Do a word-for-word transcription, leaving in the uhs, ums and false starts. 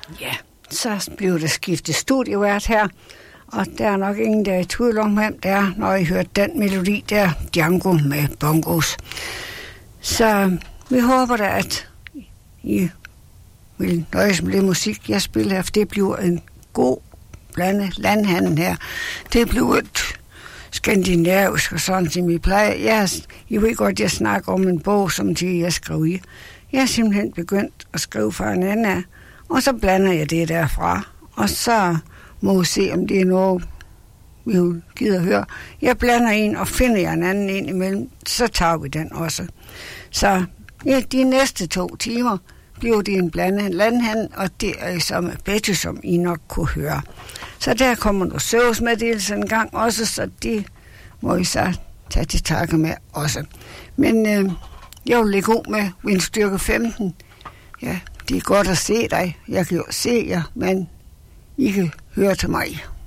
Ja, så blev det skiftet studievært her, og der er nok ingen, der er i tvivl om, hvem det er, når I hørte den melodi der, Django med bongos. Så vi håber da, at I vil nøjes med det musik, jeg spiller her, for det bliver en god blandet landhandel her. Det bliver et skandinavisk og sådan, som I plejer. Jeg, I ved godt, jeg snakker om en bog, som de jeg skrev i. Jeg har simpelthen begyndt at skrive for en anden af, og så blander jeg det derfra. Og så må vi se, om det er noget, vi gider høre. Jeg blander en, og finder jeg en anden ind imellem, så tager vi den også. Så ja, de næste to timer bliver det en blandet landhandel, og det er så med Betty, som I nok kunne høre. Så der kommer noget servicemeddelelse en gang også, så det må I så tage til takke med også. Men øh, jeg vil lægge ud med vindstyrke femten. Ja, det er godt at se dig. Jeg kan jo se jer, men I kan høre til mig.